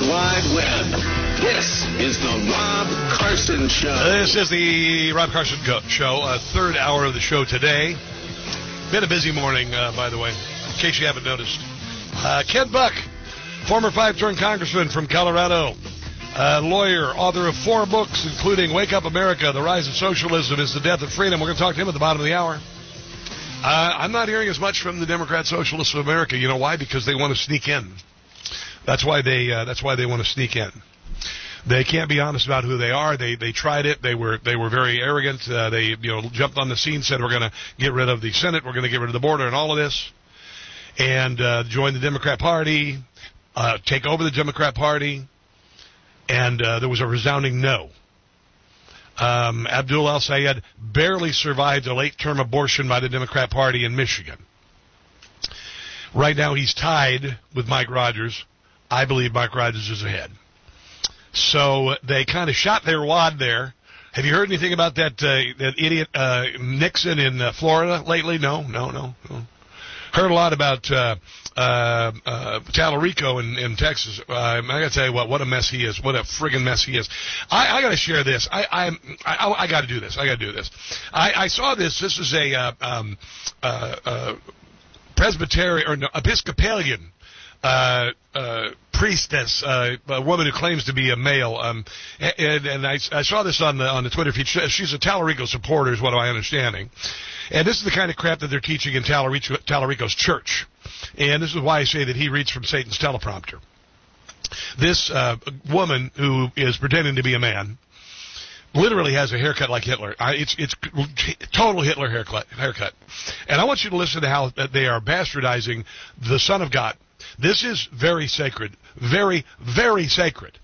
World Wide Web. This is the Rob Carson Show. This is the Rob Carson Show, third hour of the show today. Been a busy morning, by the way, in case you haven't noticed. Ken Buck, former five-term congressman from Colorado, lawyer, author of 4 books, including Wake Up America, The Rise of Socialism is the Death of Freedom. We're going to talk to him at the bottom of the hour. I'm not hearing as much from the Democrat Socialists of America. You know why? Because they want to sneak in. That's why they want to sneak in. They can't be honest about who they are. They tried it. They were very arrogant. They jumped on the scene, said we're going to get rid of the Senate, we're going to get rid of the border, and all of this, and join the Democrat Party, take over the Democrat Party, and there was a resounding no. Abdul El-Sayed barely survived a late-term abortion by the Democrat Party in Michigan. Right now he's tied with Mike Rogers. I believe Mike Rogers is ahead. So they kind of shot their wad there. Have you heard anything about that idiot Nixon in Florida lately? No. Heard a lot about Tallarico in Texas. I got to tell you what a mess he is. What a friggin' mess he is. I got to share this. I got to do this. I saw this. This is a Presbyterian or no, Episcopalian priestess, a woman who claims to be a male, and I saw this on the Twitter feed. She's a Tallarico supporter, is what I'm understanding. And this is the kind of crap that they're teaching in Tallarico's church. And this is why I say that he reads from Satan's teleprompter. This woman who is pretending to be a man literally has a haircut like Hitler. It's total Hitler haircut. And I want you to listen to how they are bastardizing the Son of God. This is very sacred. Very, very sacred.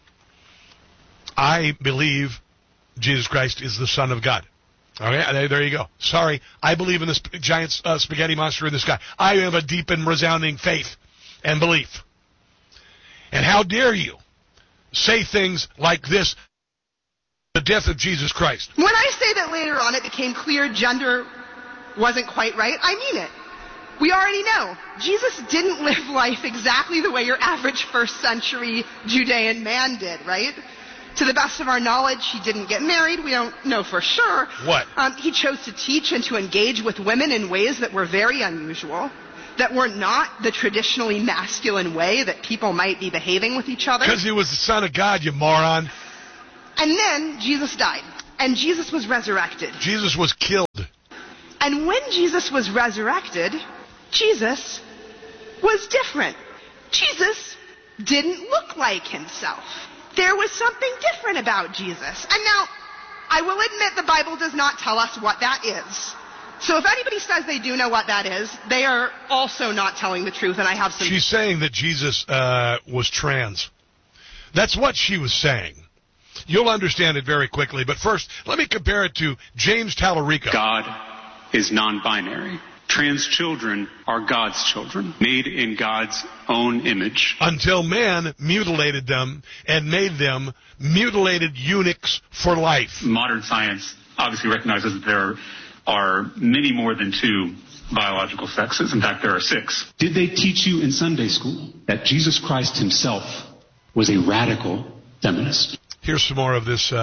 I believe Jesus Christ is the Son of God. Okay, there you go. Sorry, I believe in this giant spaghetti monster in the sky. I have a deep and resounding faith and belief. And how dare you say things like this, the death of Jesus Christ. When I say that later on it became clear gender wasn't quite right, I mean it. We already know. Jesus didn't live life exactly the way your average first century Judean man did, right? To the best of our knowledge, he didn't get married. We don't know for sure. What? He chose to teach and to engage with women in ways that were very unusual, that were not the traditionally masculine way that people might be behaving with each other. Because he was the Son of God, you moron. And then Jesus died, and Jesus was resurrected. Jesus was killed. And when Jesus was resurrected, Jesus was different. Jesus didn't look like himself. There was something different about Jesus. And now, I will admit the Bible does not tell us what that is. So if anybody says they do know what that is, they are also not telling the truth, and I have some... She's saying that Jesus was trans. That's what she was saying. You'll understand it very quickly, but first, let me compare it to James Tallarico. God is non-binary. Trans children are God's children, made in God's own image. Until man mutilated them and made them mutilated eunuchs for life. Modern science obviously recognizes that there are many more than 2 biological sexes. In fact, there are 6. Did they teach you in Sunday school that Jesus Christ himself was a radical feminist? Here's some more of this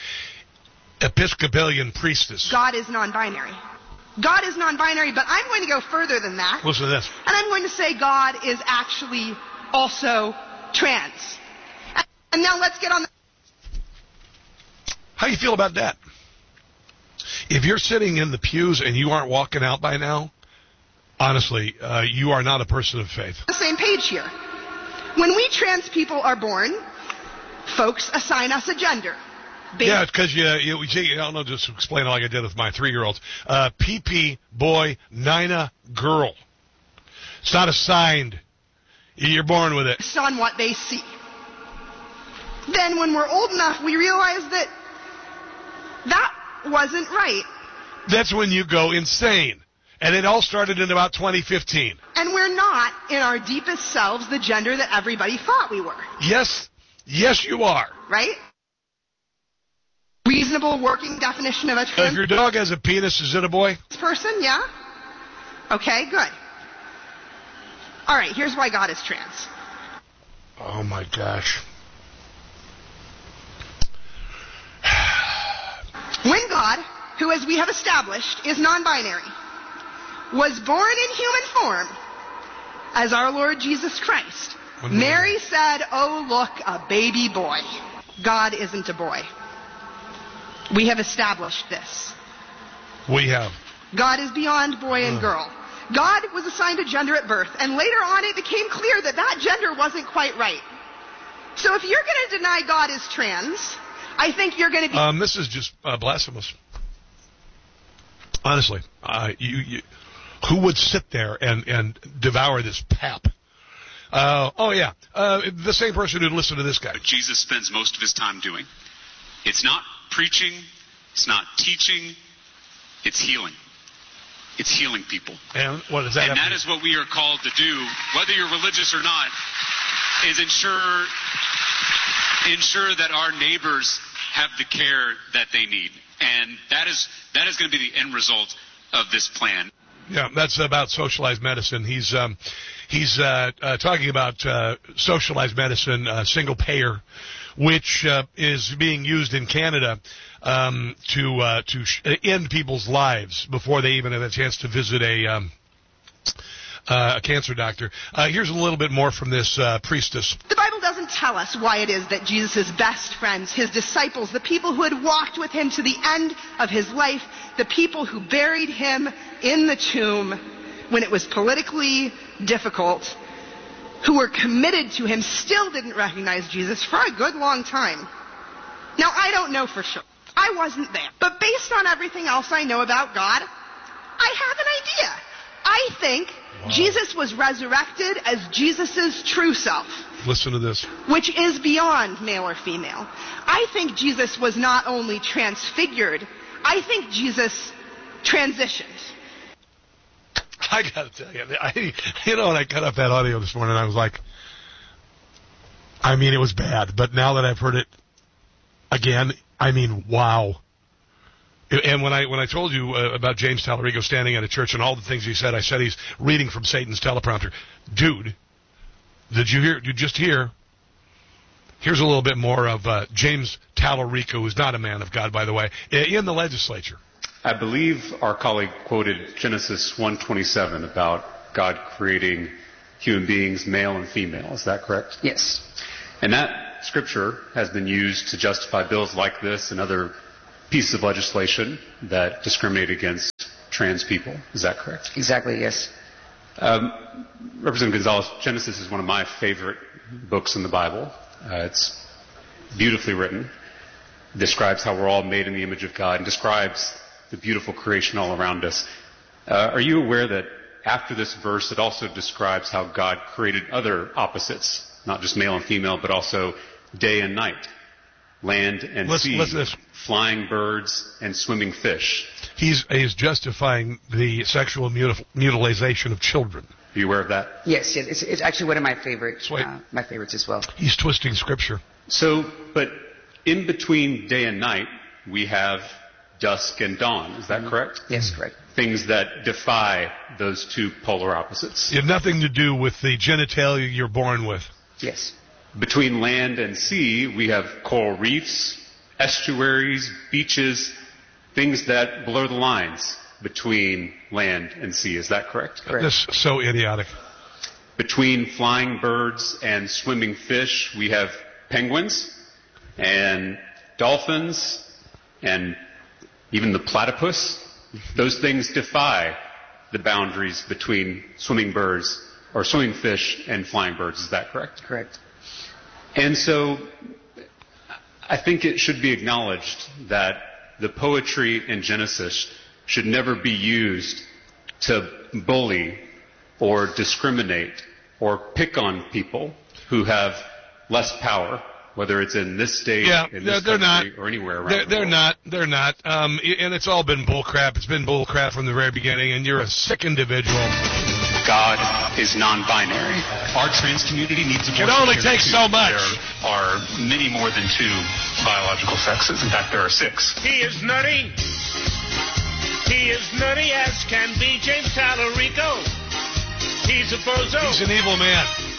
Episcopalian priestess. God is non-binary. God is non-binary, but I'm going to go further than that. Listen to this. And I'm going to say God is actually also trans. And now let's get on the... How do you feel about that? If you're sitting in the pews and you aren't walking out by now, honestly, you are not a person of faith. The same page here. When we trans people are born, folks assign us a gender. Yeah, it's because I don't know, just explain like I did with my 3-year-olds. PP, boy, Nina, girl. It's not assigned. You're born with it. Based on what they see. Then when we're old enough, we realize that that wasn't right. That's when you go insane. And it all started in about 2015. And we're not, in our deepest selves, the gender that everybody thought we were. Yes, you are. Right? Reasonable working definition of a trans... If your dog has a penis, is it a boy? Person, yeah? Okay, good. All right, here's why God is trans. Oh, my gosh. When God, who as we have established is non-binary, was born in human form as our Lord Jesus Christ, Mary said, "Oh, look, a baby boy." God isn't a boy. We have established this. We have. God is beyond boy and girl. God was assigned a gender at birth, and later on it became clear that that gender wasn't quite right. So if you're going to deny God is trans, I think you're going to be... This is just blasphemous. Honestly, who would sit there and devour this pap? The same person who'd listen to this guy. Jesus spends most of his time doing. It's not preaching, it's not teaching, it's healing. It's healing people. And what does that? And that is what we are called to do, whether you're religious or not, is ensure that our neighbors have the care that they need. And that is going to be the end result of this plan. Yeah, that's about socialized medicine. He's talking about socialized medicine, single payer, which is being used in Canada to end people's lives before they even have a chance to visit a cancer doctor. Here's a little bit more from this priestess. The Bible doesn't tell us why it is that Jesus' best friends, his disciples, the people who had walked with him to the end of his life, the people who buried him in the tomb when it was politically difficult, who were committed to him, still didn't recognize Jesus for a good long time. Now, I don't know for sure. I wasn't there. But based on everything else I know about God, I have an idea. I think Jesus was resurrected as Jesus' true self. Listen to this. Which is beyond male or female. I think Jesus was not only transfigured, I think Jesus transitioned. I gotta tell you, when I cut up that audio this morning, I was like, it was bad, but now that I've heard it again, wow. And when I told you about James Tallarico standing at a church and all the things he said, I said he's reading from Satan's teleprompter. Dude, did you just hear? Here's a little bit more of James Tallarico, who's not a man of God, by the way, in the legislature. I believe our colleague quoted Genesis 1:27 about God creating human beings, male and female. Is that correct? Yes. And that scripture has been used to justify bills like this and other pieces of legislation that discriminate against trans people. Is that correct? Exactly, yes. Representative Gonzalez, Genesis is one of my favorite books in the Bible. It's beautifully written. It describes how we're all made in the image of God and describes the beautiful creation all around us. Are you aware that after this verse, it also describes how God created other opposites, not just male and female, but also day and night, land and sea, flying birds and swimming fish? He's justifying the sexual mutilation of children. Are you aware of that? Yes, it's actually one of my favorites as well. He's twisting scripture. So, but in between day and night, we have dusk and dawn. Is that correct? Yes, correct. Things that defy those two polar opposites. You have nothing to do with the genitalia you're born with. Yes. Between land and sea, we have coral reefs, estuaries, beaches, things that blur the lines between land and sea. Is that correct? Correct. This is so idiotic. Between flying birds and swimming fish, we have penguins and dolphins and even the platypus. Those things defy the boundaries between swimming birds or swimming fish and flying birds. Is that correct? Correct. And so I think it should be acknowledged that the poetry in Genesis should never be used to bully or discriminate or pick on people who have less power, whether it's in this state, in this country, or anywhere around the world. They're not. And it's all been bullcrap. It's been bullcrap from the very beginning, and you're a sick individual. God is non-binary. Our trans community needs It only takes so much. There are many more than two biological sexes. In fact, there are 6. He is nutty. He is nutty as can be. James Tallarico. He's a bozo. He's an evil man.